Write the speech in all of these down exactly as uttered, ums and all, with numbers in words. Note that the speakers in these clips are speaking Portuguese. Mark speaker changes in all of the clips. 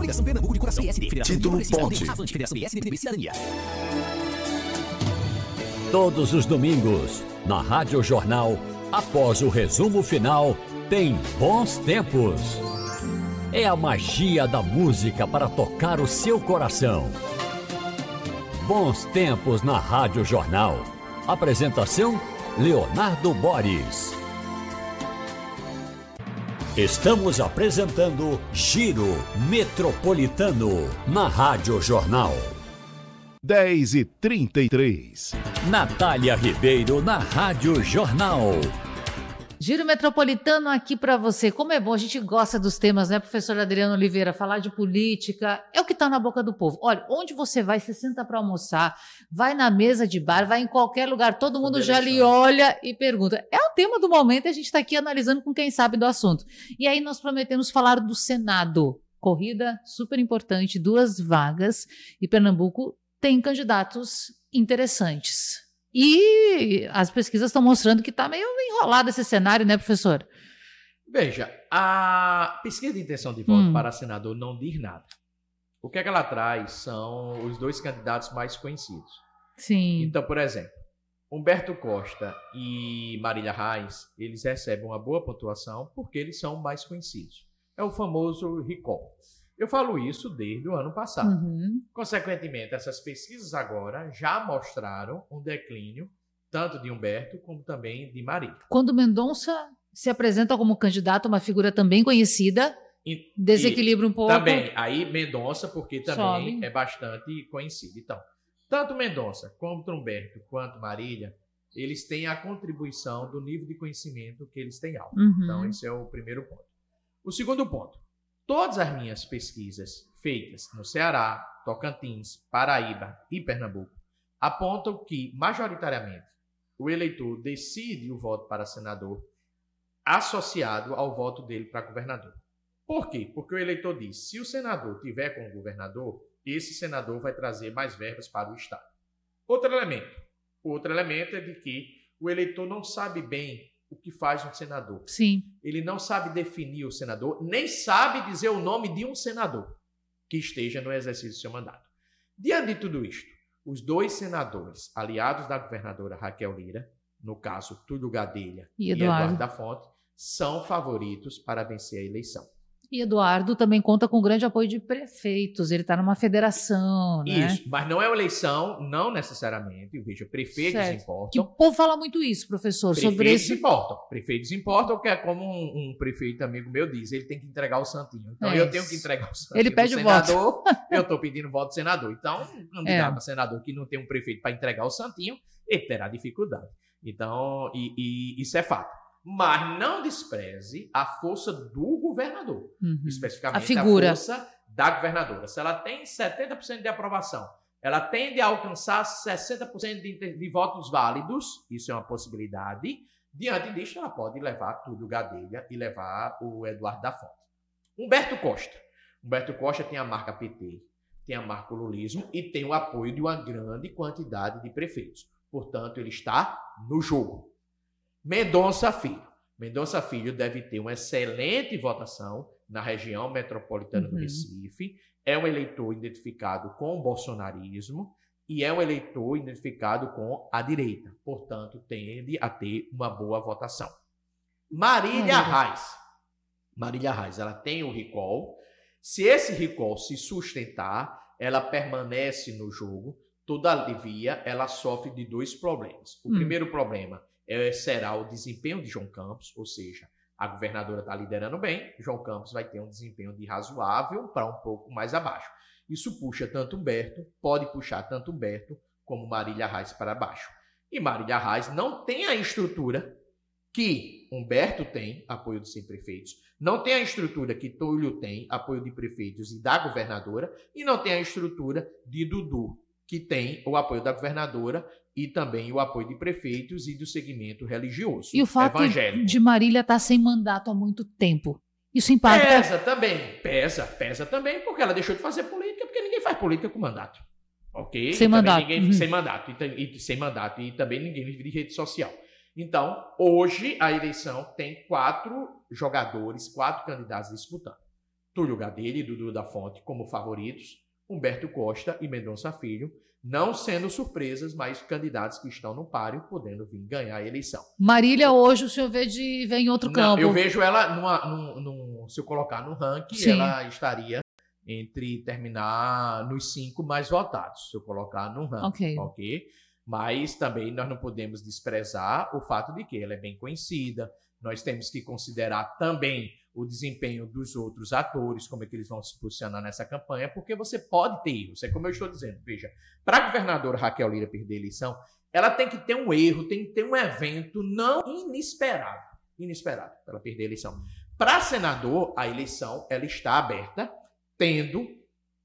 Speaker 1: Federação Pernambuco de Coração.
Speaker 2: Título Ponte.
Speaker 1: Avante, Federação B S M P B Cidadania.
Speaker 3: Todos os domingos, na Rádio Jornal, após o resumo final, tem Bons Tempos. É a magia da música para tocar o seu coração. Bons Tempos na Rádio Jornal. Apresentação, Leonardo Boris. Estamos apresentando Giro Metropolitano na Rádio Jornal.
Speaker 2: dez e trinta e três.
Speaker 3: Natália Ribeiro na Rádio Jornal.
Speaker 4: Giro Metropolitano aqui para você. Como é bom, a gente gosta dos temas, né, professor Adriano Oliveira? Falar de política é o que está na boca do povo. Olha, onde você vai, você senta para almoçar, vai na mesa de bar, vai em qualquer lugar, todo mundo já lhe olha e pergunta. É o tema do momento e a gente está aqui analisando com quem sabe do assunto. E aí nós prometemos falar do Senado. Corrida super importante, duas vagas, e Pernambuco tem candidatos interessantes. E as pesquisas estão mostrando que está meio enrolado esse cenário, né, professor?
Speaker 5: Veja, a pesquisa de intenção de voto
Speaker 4: hum.
Speaker 5: para senador não diz nada. O que é que ela traz são os dois candidatos mais conhecidos.
Speaker 4: Sim.
Speaker 5: Então, por exemplo, Humberto Costa e Marília Reis, eles recebem uma boa pontuação porque eles são mais conhecidos. É o famoso recall. Eu falo isso desde o ano passado.
Speaker 4: Uhum.
Speaker 5: Consequentemente, essas pesquisas agora já mostraram um declínio, tanto de Humberto como também de Marília.
Speaker 4: Quando Mendonça se apresenta como candidato, uma figura também conhecida,
Speaker 5: e,
Speaker 4: desequilibra um pouco.
Speaker 5: Também, aí Mendonça, porque também
Speaker 4: Sobe.
Speaker 5: é bastante conhecido. Então, tanto Mendonça, como Humberto, quanto Marília, eles têm a contribuição do nível de conhecimento que eles têm alto.
Speaker 4: Uhum.
Speaker 5: Então, esse é o primeiro ponto. O segundo ponto. Todas as minhas pesquisas feitas no Ceará, Tocantins, Paraíba e Pernambuco apontam que, majoritariamente, o eleitor decide o voto para senador associado ao voto dele para governador. Por quê? Porque o eleitor diz, se o senador tiver com o governador, esse senador vai trazer mais verbas para o Estado. Outro elemento. Outro elemento é de que o eleitor não sabe bem o que faz um senador.
Speaker 4: Sim.
Speaker 5: Ele não sabe definir o senador, nem sabe dizer o nome de um senador que esteja no exercício do seu mandato. Diante de tudo isto, os dois senadores aliados da governadora Raquel Lira, no caso Túlio Gadelha
Speaker 4: e
Speaker 5: e
Speaker 4: Eduardo,
Speaker 5: Eduardo da Fonte, são favoritos para vencer a eleição.
Speaker 4: E Eduardo também conta com grande apoio de prefeitos, ele está numa federação, né?
Speaker 5: Isso, mas não é uma eleição, não necessariamente, veja, prefeitos
Speaker 4: certo.
Speaker 5: importam.
Speaker 4: Que o povo fala muito isso, professor,
Speaker 5: prefeitos
Speaker 4: sobre esse...
Speaker 5: importam, prefeitos importam, que é como um, um prefeito amigo meu diz, ele tem que entregar o santinho. Então
Speaker 4: é
Speaker 5: eu tenho que entregar o santinho
Speaker 4: ele pede
Speaker 5: do
Speaker 4: voto.
Speaker 5: senador, eu estou pedindo voto do senador. Então, um candidato
Speaker 4: É.
Speaker 5: a senador que não tem um prefeito para entregar o santinho, ele terá dificuldade. Então, e, e isso é fato. Mas não despreze a força do governador,
Speaker 4: Uhum.
Speaker 5: especificamente
Speaker 4: A figura.
Speaker 5: a força da governadora. Se ela tem setenta por cento de aprovação, ela tende a alcançar sessenta por cento de, de votos válidos, isso é uma possibilidade. Diante disso, ela pode levar Túlio Gadelha e levar o Eduardo da Fonte. Humberto Costa. Humberto Costa tem a marca P T, tem a marca lulismo e tem o apoio de uma grande quantidade de prefeitos. Portanto, ele está no jogo. Mendonça Filho. Mendonça Filho deve ter uma excelente votação na região metropolitana
Speaker 4: Uhum.
Speaker 5: do Recife. É um eleitor identificado com o bolsonarismo e é um eleitor identificado com a direita. Portanto, tende a ter uma boa votação. Marília Reis. Marília Reis, ela tem o recall. Se esse recall se sustentar, ela permanece no jogo. Todavia, ela sofre de dois problemas. O
Speaker 4: Hum.
Speaker 5: primeiro problema é, será o desempenho de João Campos, ou seja, a governadora está liderando bem, João Campos vai ter um desempenho de razoável para um pouco mais abaixo. Isso puxa tanto Humberto, pode puxar tanto Humberto como Marília Reis para baixo. E Marília Reis não tem a estrutura que Humberto tem, apoio de cem prefeitos, não tem a estrutura que Túlio tem, apoio de prefeitos e da governadora, e não tem a estrutura de Dudu, que tem o apoio da governadora e também o apoio de prefeitos e do segmento religioso,
Speaker 4: E o fato
Speaker 5: evangélico.
Speaker 4: de Marília estar sem mandato há muito tempo, isso impacta...
Speaker 5: Pesa também, pesa, pesa também, porque ela deixou de fazer política, porque ninguém faz política com mandato. Ok?
Speaker 4: Sem
Speaker 5: E também
Speaker 4: mandato.
Speaker 5: Ninguém,
Speaker 4: Uhum.
Speaker 5: Sem mandato. E, tam- e sem mandato. E também ninguém vive de rede social. Então, hoje, a eleição tem quatro jogadores, quatro candidatos disputando. Túlio Gadelha e Dudu da Fonte como favoritos, Humberto Costa e Mendonça Filho, não sendo surpresas, mas candidatos que estão no páreo podendo vir ganhar a eleição.
Speaker 4: Marília, hoje o senhor vê de vem em outro
Speaker 5: Não,
Speaker 4: campo.
Speaker 5: eu vejo ela, numa, num, num, se eu colocar no ranking,
Speaker 4: Sim.
Speaker 5: ela estaria entre terminar nos cinco mais votados, se eu colocar no ranking.
Speaker 4: Ok.
Speaker 5: ok? Mas também nós não podemos desprezar o fato de que ela é bem conhecida. Nós temos que considerar também o desempenho dos outros atores, como é que eles vão se posicionar nessa campanha, porque você pode ter erros. É como eu estou dizendo, veja, para a governadora Raquel Lira perder a eleição, ela tem que ter um erro, tem que ter um evento não inesperado, inesperado para ela perder a eleição. Para senador, a eleição ela está aberta, tendo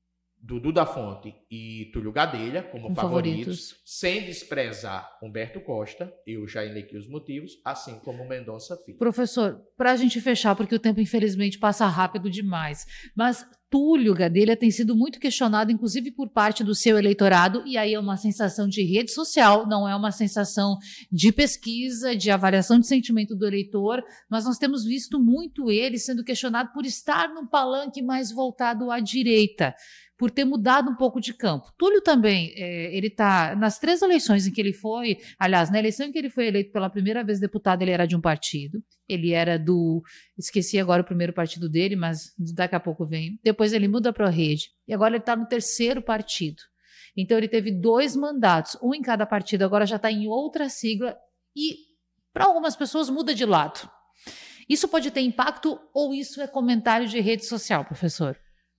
Speaker 5: Dudu da Fonte e Túlio Gadelha como
Speaker 4: Com
Speaker 5: favoritos,
Speaker 4: favoritos.
Speaker 5: sem desprezar Humberto Costa, eu já elenquei os motivos, assim como Mendonça Filho.
Speaker 4: Professor, para a gente fechar, porque o tempo infelizmente passa rápido demais, mas Túlio Gadelha tem sido muito questionado, inclusive por parte do seu eleitorado, e aí é uma sensação de rede social, não é uma sensação de pesquisa, de avaliação de sentimento do eleitor, mas nós temos visto muito ele sendo questionado por estar num palanque mais voltado à direita, por ter mudado um pouco de campo. Túlio também, é, ele está nas três eleições em que ele foi, aliás, na eleição em que ele foi eleito pela primeira vez deputado, ele era de um partido, ele era do, esqueci agora o primeiro partido dele, mas daqui a pouco vem. Depois ele muda para a Rede, e agora ele está no terceiro partido. Então ele teve dois mandatos, um em cada partido, agora já está em outra sigla, e para algumas pessoas muda de lado. Isso pode ter impacto ou isso é comentário de rede social, professor?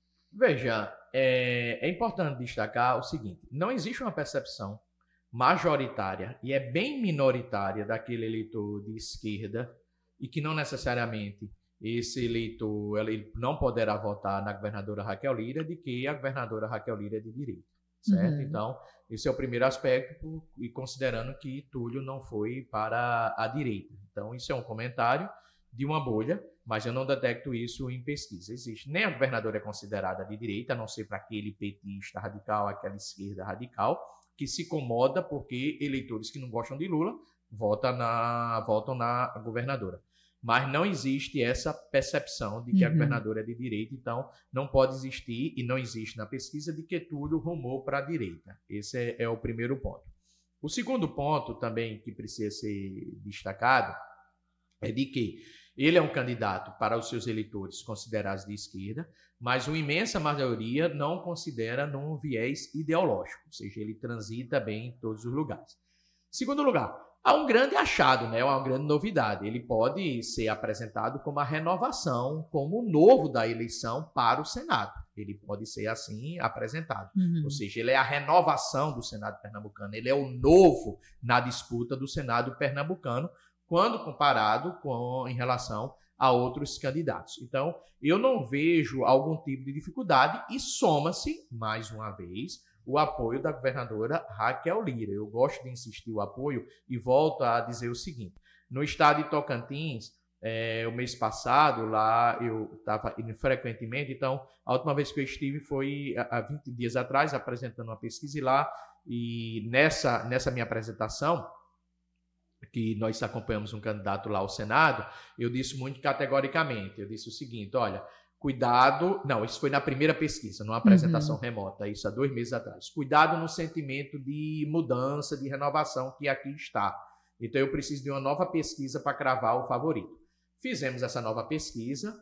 Speaker 5: Veja, é, é importante destacar o seguinte, não existe uma percepção majoritária e é bem minoritária daquele eleitor de esquerda e que não necessariamente esse eleitor ele não poderá votar na governadora Raquel Lira de que a governadora Raquel Lira é de direita, certo? Uhum. Então, esse é o primeiro aspecto e considerando que Túlio não foi para a direita. Então, isso é um comentário de uma bolha, mas eu não detecto isso em pesquisa. Existe. Nem a governadora é considerada de direita, a não ser para aquele petista radical, aquela esquerda radical, que se incomoda porque eleitores que não gostam de Lula votam na, votam na governadora. Mas não existe essa percepção de que uhum. a governadora é de direita, então não pode existir, e não existe na pesquisa, de que Túlio rumou para a direita. Esse é, é o primeiro ponto. O segundo ponto também que precisa ser destacado é de que ele é um candidato para os seus eleitores considerados de esquerda, mas uma imensa maioria não considera num viés ideológico, ou seja, ele transita bem em todos os lugares. Segundo lugar, há um grande achado, né? Uma grande novidade. Ele pode ser apresentado como a renovação, como o novo da eleição para o Senado. Ele pode ser assim apresentado. Uhum. Ou seja, ele é a renovação do Senado pernambucano, ele é o novo na disputa do Senado pernambucano, quando comparado com, em relação a outros candidatos. Então, eu não vejo algum tipo de dificuldade e soma-se, mais uma vez, o apoio da governadora Raquel Lira. Eu gosto de insistir o apoio e volto a dizer o seguinte. No estado de Tocantins, é, o mês passado, lá eu estava indo frequentemente, então a última vez que eu estive foi há vinte dias atrás, apresentando uma pesquisa e lá, e nessa, nessa minha apresentação, que nós acompanhamos um candidato lá ao Senado, eu disse muito categoricamente, eu disse o seguinte, olha, cuidado, não, isso foi na primeira pesquisa, numa apresentação uhum. remota, isso há dois meses atrás, cuidado no sentimento de mudança, de renovação que aqui está. Então eu preciso de uma nova pesquisa para cravar o favorito. Fizemos essa nova pesquisa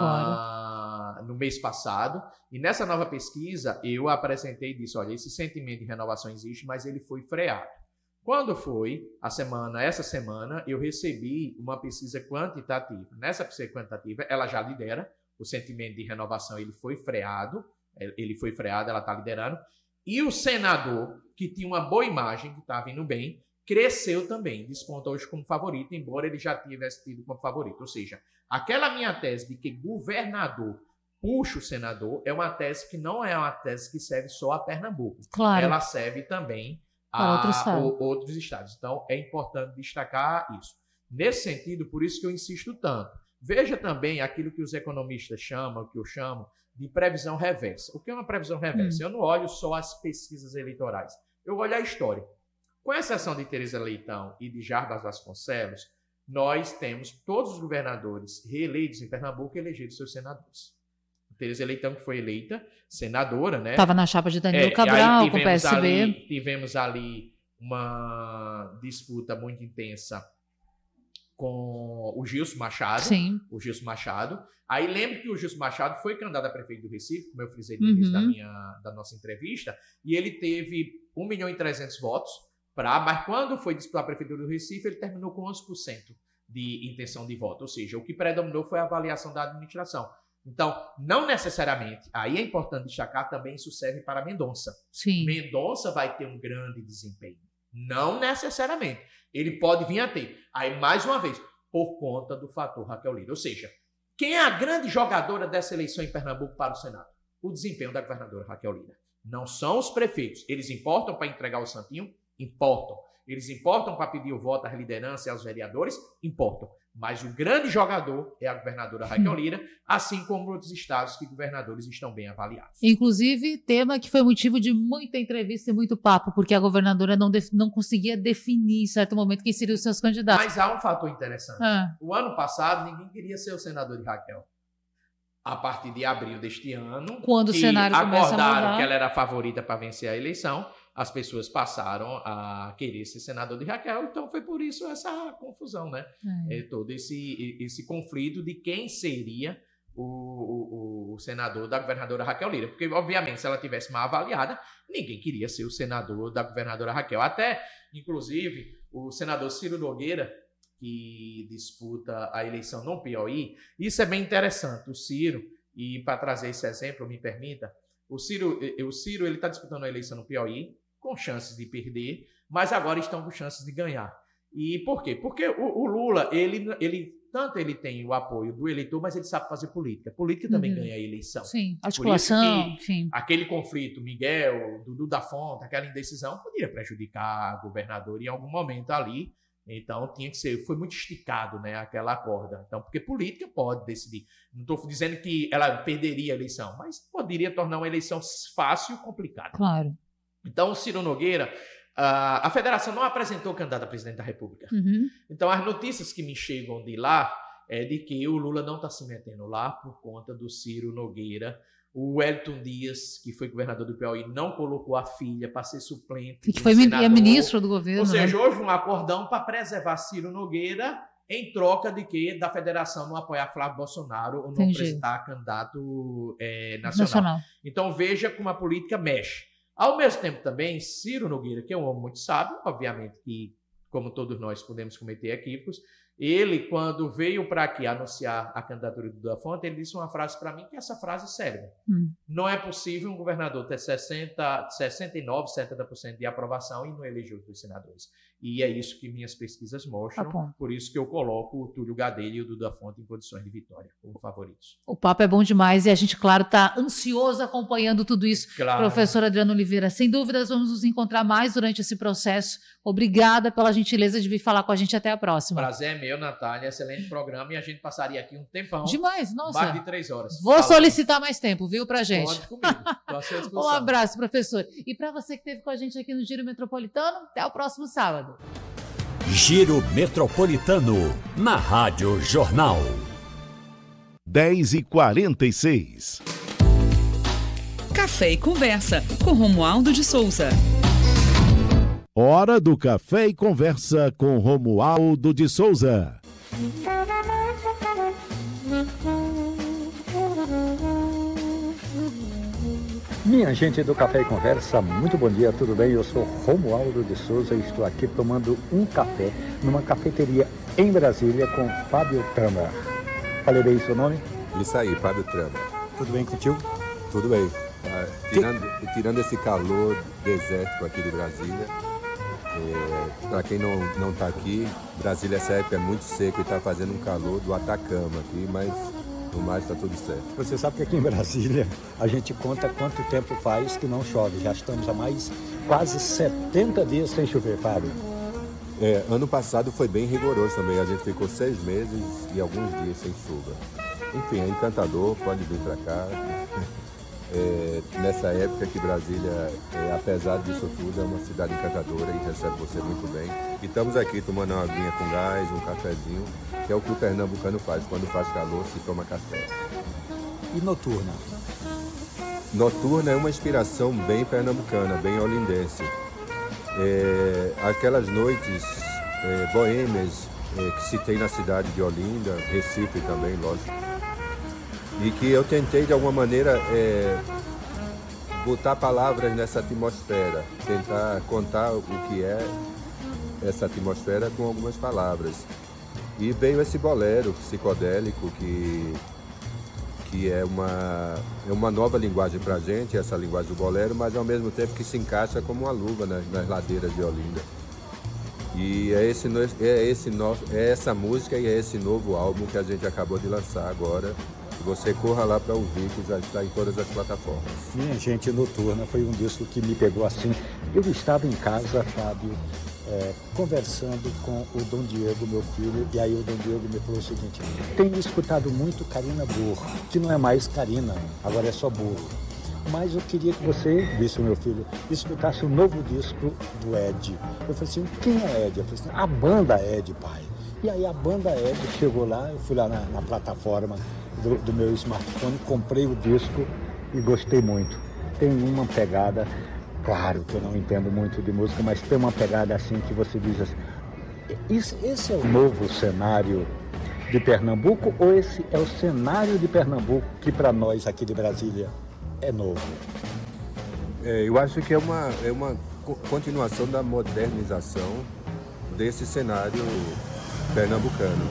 Speaker 5: na, no mês passado, e nessa nova pesquisa eu apresentei e disse, olha, esse sentimento de renovação existe, mas ele foi freado. Quando foi a semana, essa semana, eu recebi uma pesquisa quantitativa. Nessa pesquisa quantitativa, ela já lidera, o sentimento de renovação ele foi freado, ele foi freado, ela está liderando, e o senador, que tinha uma boa imagem, que estava indo bem, cresceu também, desponta hoje como favorito, embora ele já tivesse tido como favorito. Ou seja, aquela minha tese de que governador puxa o senador é uma tese que não é uma tese que serve só a Pernambuco. Claro. Ela serve também a outros estados. outros estados. Então, é importante destacar isso. Nesse sentido, por isso que eu insisto tanto. Veja também aquilo que os economistas chamam, que eu chamo, de previsão reversa. O que é uma previsão reversa? Hum. Eu não olho só as pesquisas eleitorais, eu olho a história. Com exceção de Tereza Leitão e de Jarbas Vasconcelos, nós temos todos os governadores reeleitos em Pernambuco elegidos seus senadores. Tereza Leitão, que foi eleita senadora, né?
Speaker 4: Estava na chapa de Danilo
Speaker 5: É,
Speaker 4: Cabral, com o P S B.
Speaker 5: Ali, tivemos ali uma disputa muito intensa com o Gilson Machado.
Speaker 4: Sim.
Speaker 5: O Gilson Machado. Aí lembro que o Gilson Machado foi candidato a prefeito do Recife, como eu frisei no
Speaker 4: Uhum.
Speaker 5: início da, minha, da nossa entrevista, e ele teve um milhão e trezentos votos, pra, mas quando foi disputar a prefeitura do Recife, ele terminou com onze por cento de intenção de voto, ou seja, o que predominou foi a avaliação da administração. Então, não necessariamente, aí é importante destacar também, isso serve para Mendonça.
Speaker 4: Sim.
Speaker 5: Mendonça vai ter um grande desempenho. Não necessariamente. Ele pode vir a ter. Aí, mais uma vez, por conta do fator Raquel Lira. Ou seja, quem é a grande jogadora dessa eleição em Pernambuco para o Senado? O desempenho da governadora Raquel Lira. Não são os prefeitos. Eles importam para entregar o santinho? Importam. Eles importam para pedir o voto às lideranças e aos vereadores? Importam. Mas o grande jogador é a governadora Raquel Lira, assim como outros estados que governadores estão bem avaliados.
Speaker 4: Inclusive, tema que foi motivo de muita entrevista e muito papo, porque a governadora não, def- não conseguia definir em certo momento quem seriam os seus candidatos.
Speaker 5: Mas há um fator interessante.
Speaker 4: Ah,
Speaker 5: O ano passado, ninguém queria ser o senador de Raquel. A partir de abril deste ano,
Speaker 4: Quando o
Speaker 5: que
Speaker 4: cenário começa a
Speaker 5: acordaram
Speaker 4: mudar.
Speaker 5: que ela era a favorita para vencer a eleição, as pessoas passaram a querer ser senador de Raquel, então foi por isso essa confusão, né?
Speaker 4: é.
Speaker 5: É, todo esse, esse conflito de quem seria o, o, o senador da governadora Raquel Lira. Porque, obviamente, se ela tivesse mal avaliada, ninguém queria ser o senador da governadora Raquel. Até, inclusive, o senador Ciro Nogueira, que disputa a eleição no Piauí, isso é bem interessante. O Ciro, e para trazer esse exemplo, me permita, o Ciro o Ciro ele está disputando a eleição no Piauí, com chances de perder, mas agora estão com chances de ganhar. E por quê? Porque o, o Lula, ele, ele, tanto ele tem o apoio do eleitor, mas ele sabe fazer política. Política também
Speaker 4: Uhum.
Speaker 5: ganha a eleição.
Speaker 4: Sim, articulação,
Speaker 5: que-
Speaker 4: enfim.
Speaker 5: Aquele conflito, Miguel, Dudu da Fonte, aquela indecisão, poderia prejudicar o governador em algum momento ali. Então, tinha que ser, foi muito esticado, né, aquela corda. Então, porque política pode decidir. Não estou dizendo que ela perderia a eleição, mas poderia tornar uma eleição fácil e complicada.
Speaker 4: Claro.
Speaker 5: Então, o Ciro Nogueira, a, a federação não apresentou candidato a presidente da República.
Speaker 4: Uhum.
Speaker 5: Então, as notícias que me chegam de lá é de que o Lula não está se metendo lá por conta do Ciro Nogueira. O Wellington Dias, que foi governador do Piauí, não colocou a filha para ser suplente.
Speaker 4: E
Speaker 5: de
Speaker 4: que
Speaker 5: um
Speaker 4: foi min- e é
Speaker 5: senador.
Speaker 4: ministro do governo.
Speaker 5: Ou seja,
Speaker 4: né?
Speaker 5: houve um acordão para preservar Ciro Nogueira em troca de que da federação não apoiar Flávio Bolsonaro ou não
Speaker 4: Entendi.
Speaker 5: apresentar candidato é, nacional.
Speaker 4: Nacional.
Speaker 5: Então veja como a política mexe. Ao mesmo tempo também, Ciro Nogueira, que é um homem muito sábio, obviamente que, como todos nós, podemos cometer equívocos, ele, quando veio para aqui anunciar a candidatura do Da Fonte, ele disse uma frase para mim que essa frase serve.
Speaker 4: Hum.
Speaker 5: Não é possível um governador ter sessenta, sessenta e nove, setenta por cento de aprovação e não eleger os dois senadores. E é isso que minhas pesquisas mostram,
Speaker 4: Tá bom.
Speaker 5: por isso que eu coloco o Túlio Gadelha e o Dudu da Fonte em condições de vitória, como favoritos.
Speaker 4: O papo é bom demais e a gente, claro, está ansioso acompanhando tudo isso.
Speaker 5: Claro.
Speaker 4: Professor Adriano Oliveira, sem dúvidas vamos nos encontrar mais durante esse processo. Obrigada pela gentileza de vir falar com a gente. Até a próxima.
Speaker 5: Prazer é meu, Natália. Excelente programa e a gente passaria aqui um tempão.
Speaker 4: Demais, nossa.
Speaker 5: Mais de três horas.
Speaker 4: Vou
Speaker 5: Fala.
Speaker 4: solicitar mais tempo, viu, pra gente.
Speaker 5: Conte comigo. Tô à sua disposição.
Speaker 4: Um abraço, professor. E para você que esteve com a gente aqui no Giro Metropolitano, até o próximo sábado.
Speaker 3: Giro Metropolitano, na Rádio Jornal.
Speaker 2: dez e quarenta e seis.
Speaker 6: Café e Conversa, com Romualdo de Souza.
Speaker 2: Hora do Café e Conversa com Romualdo de Souza.
Speaker 7: Minha gente do Café e Conversa, muito bom dia, tudo bem? Eu sou Romualdo de Souza e estou aqui tomando um café numa cafeteria em Brasília com Fábio Trama. Falei bem seu nome?
Speaker 8: Isso aí, Fábio Trama.
Speaker 7: Tudo bem contigo?
Speaker 8: Tudo bem. Ah, tirando, tirando esse calor desértico aqui de Brasília, é, para quem não não está aqui, Brasília essa época é muito seco e está fazendo um calor do Atacama aqui, mas no mais está tudo certo.
Speaker 7: Você sabe que aqui em Brasília a gente conta quanto tempo faz que não chove. Já estamos há mais quase setenta dias sem chover, Fábio.
Speaker 8: É, ano passado foi bem rigoroso também, a gente ficou seis meses e alguns dias sem chuva. Enfim, é encantador, pode vir para cá. É, nessa época que Brasília, é, apesar disso tudo, é uma cidade encantadora e recebe você muito bem. E estamos aqui tomando uma aguinha com gás, um cafezinho, que é o que o pernambucano faz. Quando faz calor, se toma café.
Speaker 7: E Noturna?
Speaker 8: Noturna é uma inspiração bem pernambucana, bem olindense. É, aquelas noites é, boêmias é, que se tem na cidade de Olinda, Recife também, lógico. E que eu tentei, de alguma maneira, é, botar palavras nessa atmosfera, tentar contar o que é essa atmosfera com algumas palavras. E veio esse bolero psicodélico que, que é, uma, é uma nova linguagem para a gente, essa linguagem do bolero, mas ao mesmo tempo que se encaixa como uma luva nas, nas ladeiras de Olinda. E é, esse, é, esse no, é essa música e é esse novo álbum que a gente acabou de lançar agora. Você corra lá para ouvir, que já está em todas as plataformas.
Speaker 7: Minha gente, Noturna foi um disco que me pegou assim. Eu estava em casa, Fábio, é, conversando com o Dom Diego, meu filho, e aí o Dom Diego me falou o seguinte: tenho escutado muito Karina Burr, que não é mais Karina, agora é só Burr. Mas eu queria que você, disse o meu filho, escutasse o novo disco do Ed. Eu falei assim, quem é Ed? Eu falei assim, a banda Ed, pai. E aí a banda Ed chegou lá, eu fui lá na, na plataforma do, do meu smartphone, comprei o disco e gostei muito. Tem uma pegada, claro que eu não entendo muito de música, mas tem uma pegada assim que você diz assim, esse, esse é o novo cenário de Pernambuco ou esse é o cenário de Pernambuco que para nós aqui de Brasília é novo?
Speaker 8: É, eu acho que é uma, é uma continuação da modernização desse cenário pernambucano.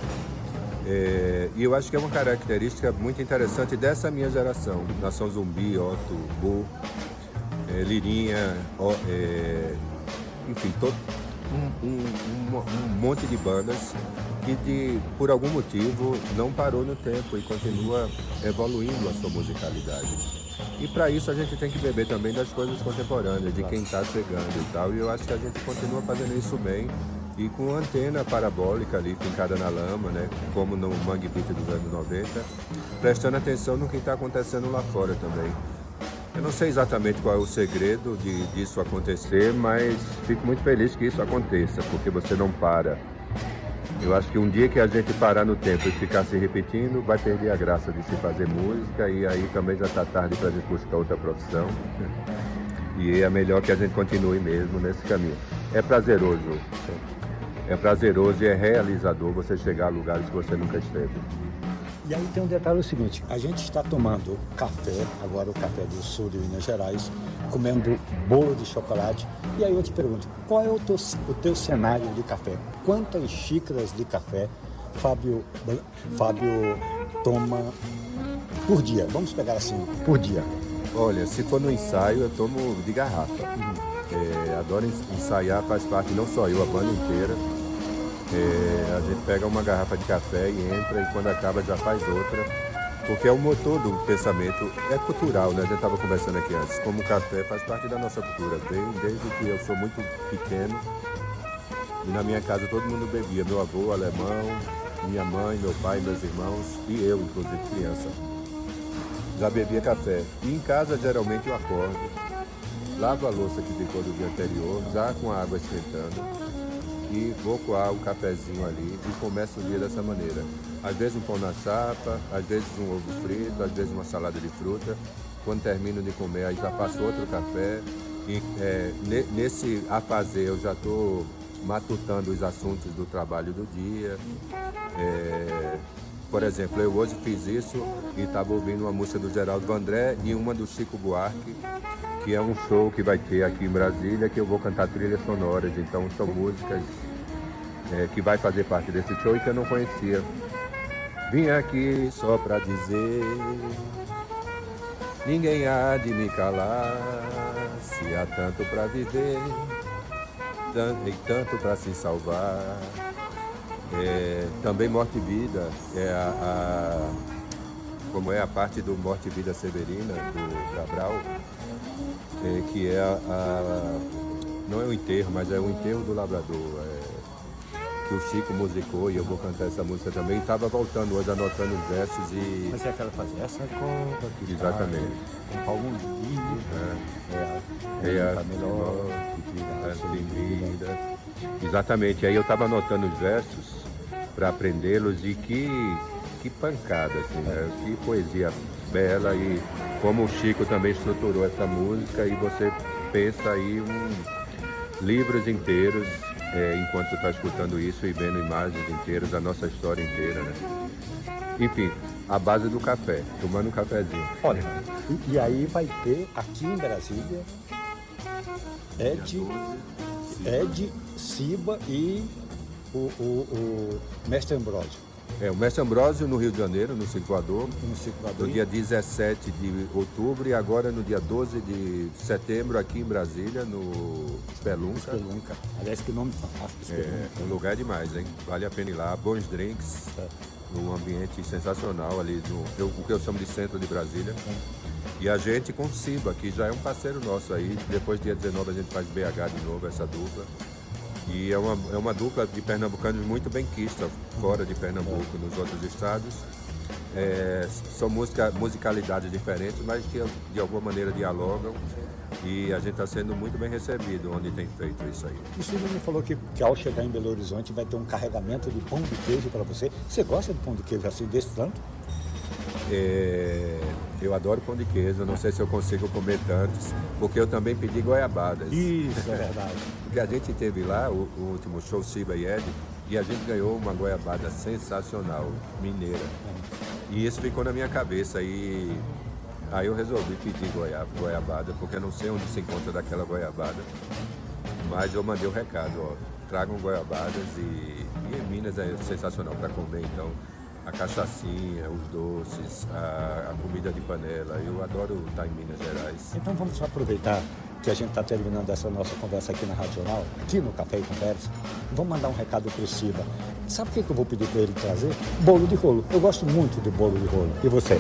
Speaker 8: É, e eu acho que é uma característica muito interessante dessa minha geração. Nação Zumbi, Otto, Bo, é, Lirinha, ó, é, enfim, todo, um, um, um, um monte de bandas que de, por algum motivo não parou no tempo e continua evoluindo a sua musicalidade. E para isso a gente tem que beber também das coisas contemporâneas, de quem está chegando e tal. E eu acho que a gente continua fazendo isso bem. E com antena parabólica ali, fincada na lama, né? Como no Mangue Beat dos anos noventa, prestando atenção no que está acontecendo lá fora também. Eu não sei exatamente qual é o segredo de, disso acontecer, mas fico muito feliz que isso aconteça, porque você não para. Eu acho que um dia que a gente parar no tempo e ficar se repetindo, vai perder a graça de se fazer música, e aí também já está tarde para a gente buscar outra profissão. E é melhor que a gente continue mesmo nesse caminho. É prazeroso. É prazeroso e é realizador você chegar a lugares que você nunca esteve.
Speaker 7: E aí tem um detalhe, é o seguinte, a gente está tomando café, agora o café do sul de Minas Gerais, comendo bolo de chocolate, e aí eu te pergunto, qual é o teu, o teu cenário de café? Quantas xícaras de café Fábio, Fábio toma por dia? Vamos pegar assim, por dia.
Speaker 8: Olha, se for no ensaio, eu tomo de garrafa. Uhum. É, adoro ensaiar, faz parte, não só eu, a banda inteira. É, a gente pega uma garrafa de café e entra, e quando acaba já faz outra, porque é o motor do pensamento, é cultural, né? A gente estava conversando aqui antes, como o café faz parte da nossa cultura, vem desde que eu sou muito pequeno, e na minha casa todo mundo bebia, meu avô alemão, minha mãe, meu pai, meus irmãos, e eu, inclusive criança, já bebia café. E em casa geralmente eu acordo, lavo a louça que ficou do dia anterior, já com a água esquentando, e vou coar um cafezinho ali e começo o dia dessa maneira. Às vezes um pão na chapa, às vezes um ovo frito, às vezes uma salada de fruta. Quando termino de comer, aí já faço outro café. E é, nesse a fazer eu já estou matutando os assuntos do trabalho do dia. É, por exemplo, eu hoje fiz isso e estava ouvindo uma música do Geraldo Vandré e uma do Chico Buarque, que é um show que vai ter aqui em Brasília, que eu vou cantar trilhas sonoras. Então são músicas é, que vai fazer parte desse show e que eu não conhecia. Vim aqui só pra dizer, ninguém há de me calar, se há tanto pra viver e tanto pra se salvar. É, também Morte e Vida, é a, a, como é a parte do Morte e Vida Severina, do Cabral, é, que é a, a, não é o enterro, mas é o enterro do Labrador, é, que o Chico musicou, e eu vou cantar essa música também. Estava voltando hoje, anotando os versos e...
Speaker 7: Mas é aquela fase, essa conta que
Speaker 8: exatamente.
Speaker 7: Com Paulo Vinho,
Speaker 8: é,
Speaker 7: é, é,
Speaker 8: é,
Speaker 7: a melhor
Speaker 8: que vida. Exatamente, aí eu estava anotando os versos para aprendê-los, e que, que pancada, assim, né? Que poesia bela e como o Chico também estruturou essa música e você pensa aí um, livros inteiros é, enquanto está escutando isso e vendo imagens inteiras, a nossa história inteira, né? Enfim, a base do café, tomando um cafezinho.
Speaker 7: Olha, e, e aí vai ter aqui em Brasília Ed, Ed, Ciba e o, o, o Mestre Ambrósio.
Speaker 8: É, o Mestre Ambrósio no Rio de Janeiro, no Circulador,
Speaker 7: No Circulador.
Speaker 8: no dia dezessete de outubro e agora no dia doze de setembro aqui em Brasília, no Spelunca.
Speaker 7: Spelunca. Aliás, que nome fantástico, Spelunca.
Speaker 8: É, um lugar demais, hein? Vale a pena ir lá, bons drinks,
Speaker 7: É.
Speaker 8: num ambiente sensacional ali, no, eu, o que eu chamo de centro de Brasília. E a gente com o Ciba, que já é um parceiro nosso aí, depois dia dezenove a gente faz B H de novo, essa dupla. E é uma, é uma dupla de pernambucanos muito benquista, fora de Pernambuco, nos outros estados. É, são música, musicalidades diferentes, mas que de alguma maneira dialogam. E a gente está sendo muito bem recebido onde tem feito isso aí.
Speaker 7: O Silvio me falou que, que ao chegar em Belo Horizonte vai ter um carregamento de pão de queijo para você. Você gosta de pão de queijo assim, desse tanto?
Speaker 8: É, eu adoro pão de queijo, não sei se eu consigo comer tantos, porque eu também pedi goiabadas.
Speaker 7: Isso, é verdade.
Speaker 8: Porque a gente teve lá o, o último show Ciba e Ed, e a gente ganhou uma goiabada sensacional, mineira. E isso ficou na minha cabeça e aí eu resolvi pedir goiaba, goiabada, porque eu não sei onde se encontra daquela goiabada. Mas eu mandei o recado, ó, tragam goiabadas e, e em Minas é sensacional para comer, então a cachaçinha, os doces, a, a comida de panela, eu adoro estar em Minas Gerais.
Speaker 7: Então vamos só aproveitar que a gente está terminando essa nossa conversa aqui na Rádio Jornal, aqui no Café e Conversa. Vamos mandar um recado para o Ciba. Sabe o que, que eu vou pedir para ele trazer? Bolo de rolo. Eu gosto muito de bolo de rolo. E você?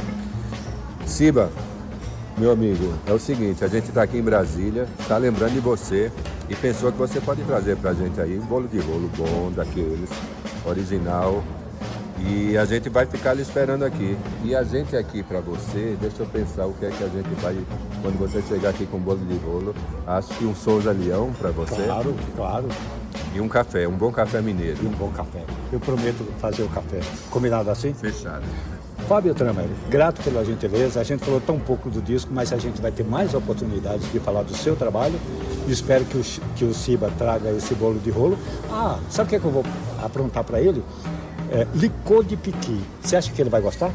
Speaker 8: Ciba, meu amigo, é o seguinte, a gente está aqui em Brasília, está lembrando de você e pensou que você pode trazer para a gente aí um bolo de rolo bom, daqueles, original. E a gente vai ficar ali esperando aqui. E a gente aqui para você, deixa eu pensar o que é que a gente vai, quando você chegar aqui com bolo de rolo, acho que um Souza Leão para você.
Speaker 7: Claro, claro.
Speaker 8: E um café, um bom café mineiro.
Speaker 7: E um bom café. Eu prometo fazer o café. Combinado assim?
Speaker 8: Fechado.
Speaker 7: Fábio Tramer, grato pela gentileza. A gente falou tão pouco do disco, mas a gente vai ter mais oportunidades de falar do seu trabalho. Espero que o, que o Ciba traga esse bolo de rolo. Ah, sabe o que, é que eu vou aprontar para ele? É, licor de piqui. Você acha que ele vai gostar?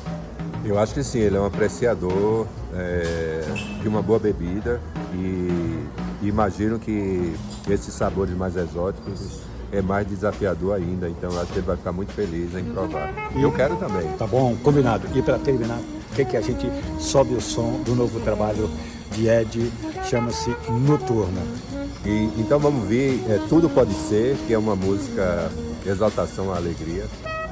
Speaker 8: Eu acho que sim, ele é um apreciador é, de uma boa bebida e, e imagino que esses sabores mais exóticos é mais desafiador ainda, então eu acho que ele vai ficar muito feliz em provar. E eu quero também.
Speaker 7: Tá bom, combinado. E para terminar, o que, que a gente sobe o som do novo trabalho de Ed, chama-se Noturna.
Speaker 8: E, então vamos ver, é, Tudo Pode Ser, que é uma música exaltação à alegria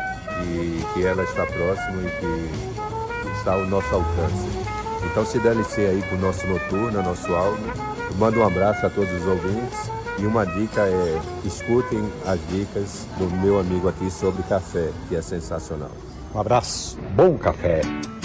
Speaker 8: e que ela está próxima e que está ao nosso alcance. Então se delicie aí com o nosso Noturna, nosso álbum. Mando um abraço a todos os ouvintes e uma dica é escutem as dicas do meu amigo aqui sobre café, que é sensacional.
Speaker 7: Um abraço, bom café.